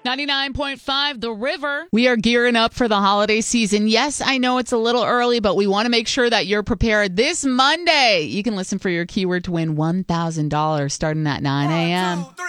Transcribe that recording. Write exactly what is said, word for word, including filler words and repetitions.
ninety-nine point five The River. We are gearing up for the holiday season. Yes, I know it's a little early, but we want to make sure that you're prepared this Monday. You can listen for your keyword to win one thousand dollars starting at nine a.m.